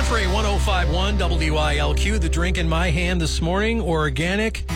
Joffrey, 105.1 WILQ. The drink in my hand this morning, organic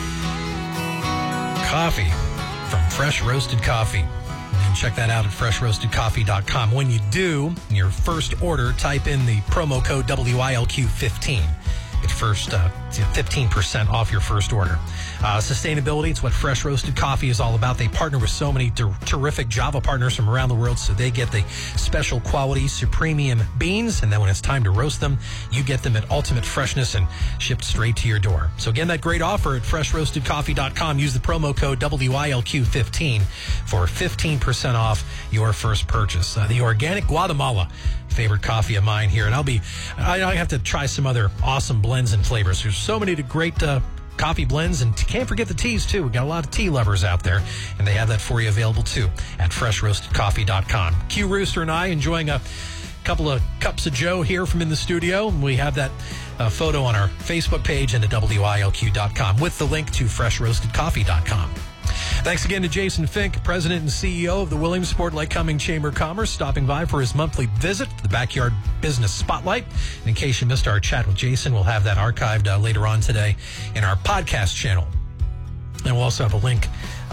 coffee from Fresh Roasted Coffee. And check that out at freshroastedcoffee.com. When you do, in your first order, type in the promo code WILQ15. Get first 15% off your first order. Sustainability, it's what Fresh Roasted Coffee is all about. They partner with so many terrific Java partners from around the world, so they get the special quality Supremium beans, and then when it's time to roast them, you get them at ultimate freshness and shipped straight to your door. So again, that great offer at freshroastedcoffee.com. Use the promo code WILQ15 for 15% off your first purchase. The organic Guatemala, favorite coffee of mine here, and I have to try some other awesome blends and flavors. There's so many great coffee blends, and can't forget the teas too. We got a lot of tea lovers out there, and they have that for you available too at freshroastedcoffee.com. Q Rooster and I enjoying a couple of cups of Joe here from in the studio. We have that photo on our Facebook page and at WILQ.com with the link to freshroastedcoffee.com. Thanks again to Jason Fink, President and CEO of the Williamsport Lake Cumming Chamber of Commerce, stopping by for his monthly visit to the Backyard Business Spotlight. And in case you missed our chat with Jason, we'll have that archived later on today in our podcast channel. And we'll also have a link,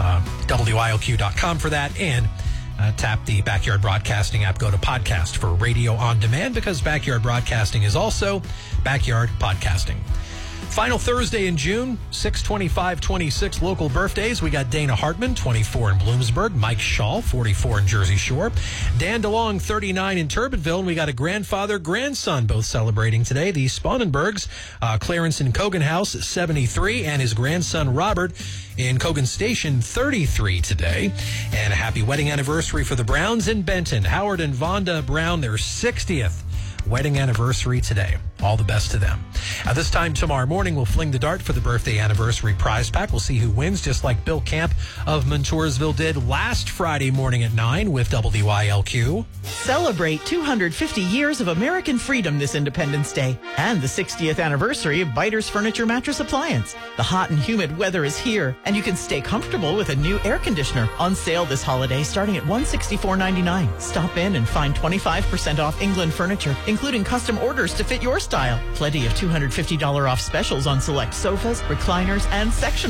WILQ.com for that, and tap the Backyard Broadcasting app, go to podcast for radio on demand, because Backyard Broadcasting is also Backyard Podcasting. Final Thursday in June, 6/25/26 local birthdays. We got Dana Hartman, 24 in Bloomsburg. Mike Shaw, 44 in Jersey Shore. Dan DeLong, 39 in Turbinville. And we got a grandfather, grandson, both celebrating today. The Spanenbergs, Clarence in Cogan House, 73, and his grandson, Robert, in Cogan Station, 33 today. And a happy wedding anniversary for the Browns in Benton. Howard and Vonda Brown, their 60th wedding anniversary today. All the best to them. This time tomorrow morning, we'll fling the dart for the birthday anniversary prize pack. We'll see who wins, just like Bill Camp of Montoursville did last Friday morning at 9 with WILQ. Celebrate 250 years of American freedom this Independence Day and the 60th anniversary of Biter's Furniture Mattress Appliance. The hot and humid weather is here, and you can stay comfortable with a new air conditioner on sale this holiday starting at $164.99. Stop in and find 25% off England furniture, including custom orders to fit your style. Plenty of $250 off specials on select sofas, recliners, and sectional